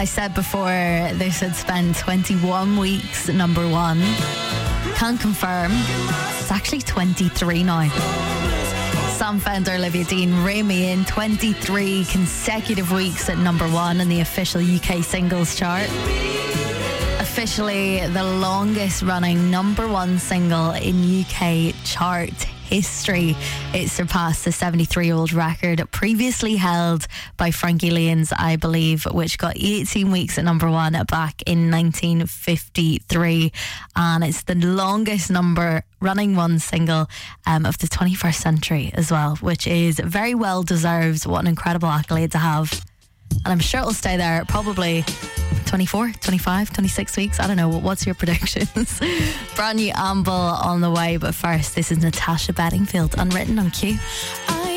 I said before this had spent 21 weeks at number one. Can't confirm. It's actually 23 now. Sam Fender, Olivia Dean, rein me in. 23 consecutive weeks at number one in the official UK singles chart. Officially the longest running number one single in UK chart history. It surpassed the 73-year-old record previously held by Frankie Lyons, I believe, which got 18 weeks at number one back in 1953. And it's the longest number running one single of the 21st century as well, which is very well deserved. What an incredible accolade to have. And I'm sure it'll stay there probably 24, 25, 26 weeks. I don't know. What's your predictions? Brand new Amble on the way. But first, this is Natasha Bedingfield, Unwritten on Q.